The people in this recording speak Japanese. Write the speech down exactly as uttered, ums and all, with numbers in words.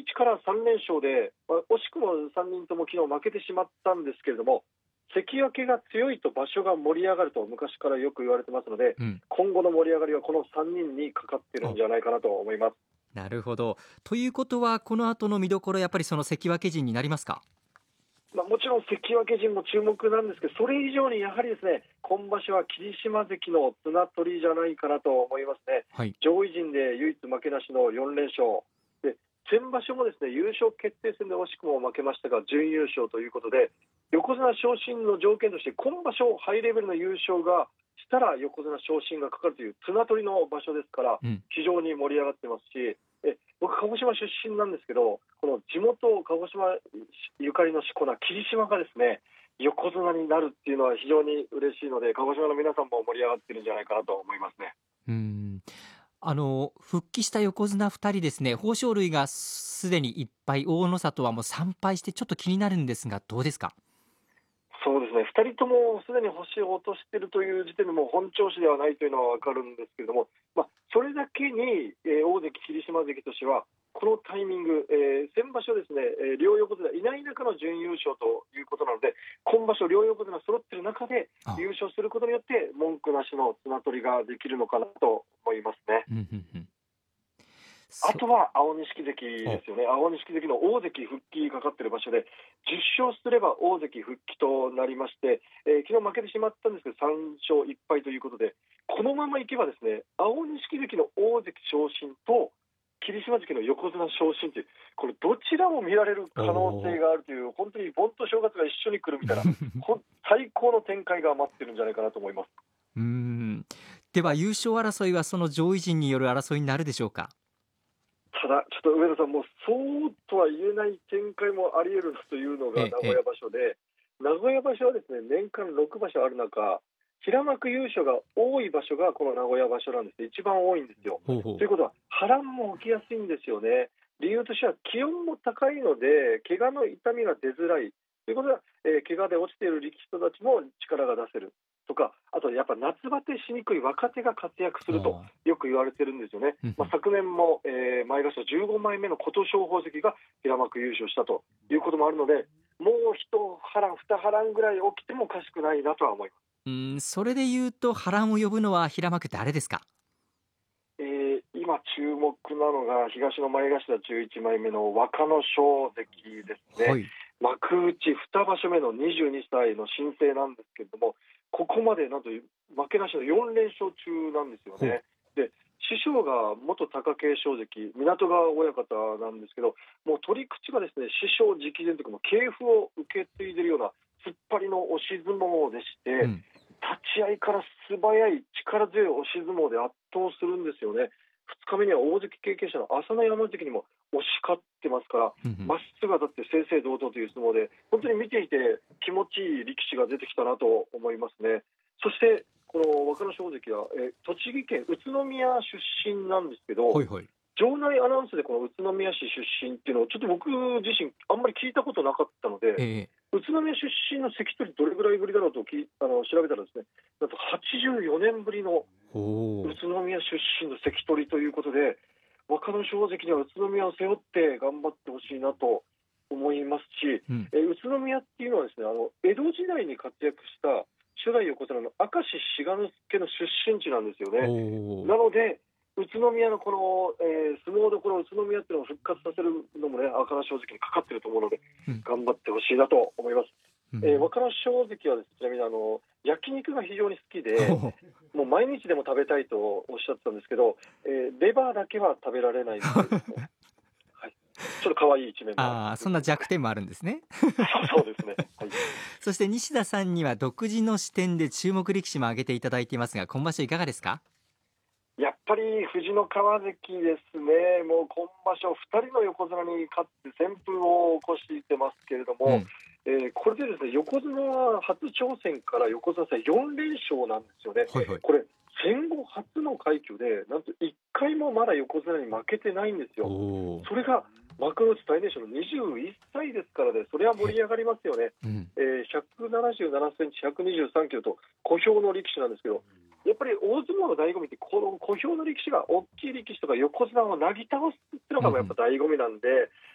日からさん連勝で、まあ、惜しくもさんにんとも昨日負けてしまったんですけれども、関脇が強いと場所が盛り上がると昔からよく言われてますので、うん、今後の盛り上がりはこのさんにんにかかってるんじゃないかなと思います。 なるほど。ということはこの後の見どころ、やっぱりその関脇陣になりますか？ まあ、もちろん関脇陣も注目なんですけど、それ以上にやはりですね、今場所は霧島関の綱取りじゃないかなと思いますね、はい、上位陣で唯一負けなしのよん連勝で、先場所もですね優勝決定戦で惜しくも負けましたが準優勝ということで、横綱昇進の条件として今場所ハイレベルな優勝がしたら横綱昇進がかかるという綱取りの場所ですから、うん、非常に盛り上がってますし、え僕鹿児島出身なんですけど、この地元鹿児島ゆかりのしこ名霧島がですね横綱になるっていうのは非常に嬉しいので、鹿児島の皆さんも盛り上がってるんじゃないかなと思いますね。 うーんあの復帰した横綱ふたりですね、豊昇龍がすでにいっぱい、大野里はもうさんぱいしてちょっと気になるんですが、どうですか？ そうですね、ふたりともすでに星を落としているという時点でも本調子ではないというのは分かるんですけれども、まあ、それだけに、えー、大関霧島関としてはこのタイミング、えー、先場所ですね、えー、両横綱いない中の準優勝ということなので、今場所両横綱揃っている中で優勝することによって文句なしの綱取りができるのかなと思いますね。うんうんうん、あとは青錦関ですよね。青錦関の大関復帰かかっている場所でじゅっ勝すれば大関復帰となりまして、えー、昨日負けてしまったんですけどさん勝いっ敗ということで、このままいけばですね青錦関の大関昇進と霧島関の横綱昇進という、これどちらも見られる可能性があるという、本当に盆と正月が一緒に来るみたいな最高の展開が待ってるんじゃないかなと思います。 うーんでは優勝争いはその上位陣による争いになるでしょうか？ ただちょっと上田さん、もうそうとは言えない展開もあり得るというのが名古屋場所で、名古屋場所はですね年間ろく場所ある中、平幕優勝が多い場所がこの名古屋場所なんです。一番多いんですよ。ほうほうということは波乱も起きやすいんですよね。理由としては気温も高いので怪我の痛みが出づらいということは、えー、怪我で落ちている力士たちも力が出せるとか、あとやっぱ夏バテしにくい若手が活躍するとよく言われてるんですよね。まあ、昨年も、えー、前頭じゅうごまいめの琴勝峰関が平幕優勝したということもあるので、もう一波乱二波乱ぐらい起きてもおかしくないなとは思います。 うーんそれでいうと波乱を呼ぶのは平幕誰ですか？ えー、今注目なのが東の前頭じゅういちまいめの若野勝関ですね、はい、幕内に場所目のにじゅうにさいの新星なんですけれども、ここまでなんと負けなしのよん連勝中なんですよね。で師匠が元貴景勝関湊川親方なんですけど、もう取り口がですね師匠直伝というかもう系譜を受け継いでいるような突っ張りの押し相撲でして、うん、立ち合いから素早い力強い押し相撲で圧倒するんですよね。ふつかめには大関経験者の朝乃山関にも押し勝ってますから、ま、うん、っすぐ当たって正々堂々という相撲で本当に見ていて気持ちいい力士が出てきたなと思いますね。そしてこの若野勝関は、えー、栃木県宇都宮出身なんですけど、はいはい、場内アナウンスでこの宇都宮市出身っていうのをちょっと僕自身あんまり聞いたことなかったので、えー、宇都宮出身の関取どれぐらいぶりだろうときあの調べたらですね、なんとはちじゅうよねんぶりの宇都宮出身の関取ということで、若野勝関には宇都宮を背負って頑張ってほしいなと思いますし、うん、え宇都宮っていうのはですね、あの江戸時代に活躍した初代横綱の明石志賀之助の出身地なんですよね。なので宇都宮のこの、えー、相撲どころ宇都宮っていうのを復活させるのもね、若野勝関にかかっていると思うので、うん、頑張ってほしいなと思います。うん、えー、若野勝関はです、ちなみにあの焼肉が非常に好きでもう毎日でも食べたいとおっしゃってたんですけど、えー、レバーだけは食べられないんですね。はい、ちょっと可愛い一面もああ、そんな弱点もあるんですね。 そうですね、はい、 そして西田さんには独自の視点で注目力士も挙げていただいていますが、今場所いかがですか？ やっぱり藤野川関ですね。もう今場所ふたりの横綱に勝って旋風を起こしてますけれども、うんえー、これでですね横綱は初挑戦から横綱戦よん連勝なんですよね。はいはい、これ戦後初の快挙でなんといっかいもまだ横綱に負けてないんですよ。それが幕内最年少のにじゅういっさいですからね、それは盛り上がりますよね。うんえー、ひゃくななじゅうななセンチひゃくにじゅうさんキロと小兵の力士なんですけど、やっぱり大相撲の醍醐味ってこの小兵の力士が大きい力士とか横綱をなぎ倒すっていうのがやっぱ醍醐味なんで、